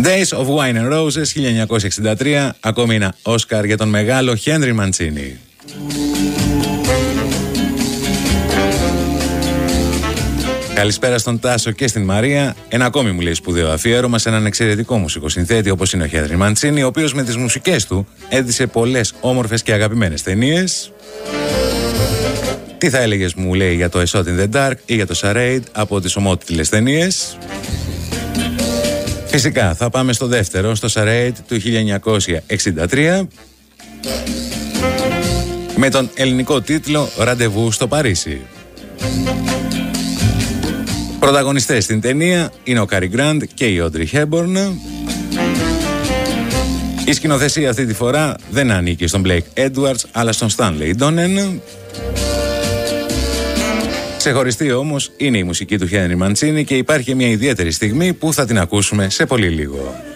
Days of Wine and Roses 1963, ακόμη ένα Όσκαρ για τον μεγάλο Χένρι Μαντσίνι. Καλησπέρα στον Τάσο και στην Μαρία. Ένα ακόμη μου λέει σπουδαίο αφιέρωμα σε έναν εξαιρετικό μουσικοσυνθέτη όπως είναι ο Χένρι Μαντσίνι, ο οποίος με τις μουσικές του έδισε πολλές όμορφες και αγαπημένες ταινίες. Τι θα έλεγες, μου λέει, για το A Shot in the Dark ή για το Charade από τις ομότιτλες ταινίες. Φυσικά θα πάμε στο δεύτερο, στο Charade του 1963, με τον ελληνικό τίτλο «Ραντεβού στο Παρίσι». Πρωταγωνιστές στην ταινία είναι ο Κάρι Γκραντ και η Όντρι Χέμπορν. Η σκηνοθεσία αυτή τη φορά δεν ανήκει στον Μπλέικ Έντουαρτς αλλά στον Στάνλεϊ Ντόνεν. Ξεχωριστή όμως είναι η μουσική του Χένρι Μαντσίνι και υπάρχει μια ιδιαίτερη στιγμή που θα την ακούσουμε σε πολύ λίγο.